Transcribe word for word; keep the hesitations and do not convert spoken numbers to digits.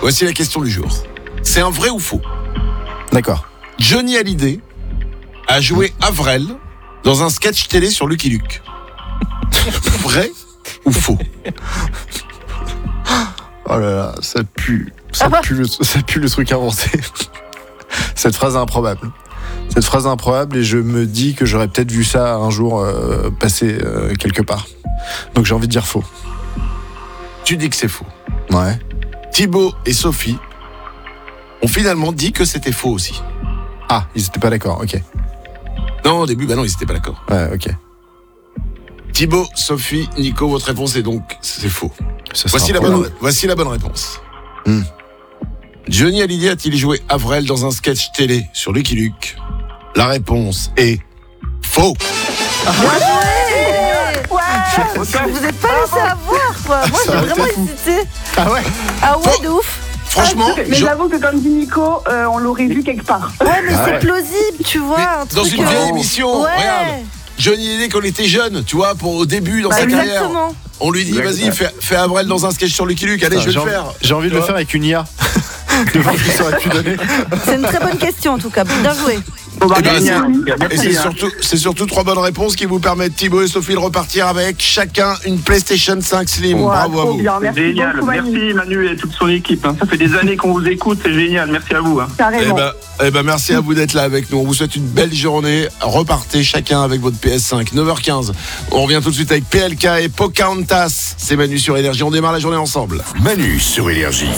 Voici la question du jour. C'est un vrai ou faux ? D'accord. Johnny Hallyday a joué Avrel dans un sketch télé sur Lucky Luke. Vrai ou faux ? Oh là là, ça pue. Ça, Ah bah. pue, le, ça pue le truc inventé. Cette phrase est improbable. Cette phrase est improbable et je me dis que j'aurais peut-être vu ça un jour euh, passer euh, quelque part. Donc j'ai envie de dire faux. Tu dis que c'est faux. Ouais. Thibaut et Sophie ont finalement dit que c'était faux aussi. Ah, ils étaient pas d'accord, ok. Non, au début, bah non, ils n'étaient pas d'accord. Ouais, ok. Thibaut, Sophie, Nico, votre réponse est donc c'est faux. Ça sera Voici la, faux. bonne, voici la bonne réponse. Hmm. Johnny Hallyday a-t-il joué Avrel dans un sketch télé sur Lucky Luke ? La réponse est faux. Ouais, vous êtes pas laissé avoir, quoi. Moi, Ça j'ai aurait été vraiment fou. hésité. Ah ouais. Ah ouais, Bon. de ouf. Franchement, Mais je- j'avoue que comme dit Nico, euh, on l'aurait vu quelque part. Ouais, mais Ah c'est ouais. plausible, tu vois. mais un dans truc, une euh, vieille émission, Ouais. regarde, Johnny Hallyday quand il était jeune, tu vois, pour au début dans Bah, sa carrière, exactement. on lui dit vas-y, fais, fais Avrel dans un sketch sur Lucky Luke, allez, Putain, je vais j'ai le envie- faire. J'ai envie de Tu le vois faire avec une I A. De voir ce que ça aurait pu donner. C'est une très bonne question, en tout cas. Bien joué. Bon, bah, Eh ben, génial. Et c'est Merci, hein. surtout, c'est surtout trois bonnes réponses qui vous permettent, Thibaut et Sophie, de repartir avec chacun une PlayStation cinq Slim. Ouais, Bravo à trop vous. bien. Merci Génial, beaucoup, Manu. merci Manu et toute son équipe. hein. Ça fait des années qu'on vous écoute, c'est génial, merci à vous. hein. Eh Carrément. ben, eh ben, merci à vous d'être là avec nous. On vous souhaite une belle journée. Repartez chacun avec votre P S cinq. neuf heures quinze. On revient tout de suite avec P L K et Pocahontas. C'est Manu sur Énergie. On démarre la journée ensemble. Manu sur Énergie.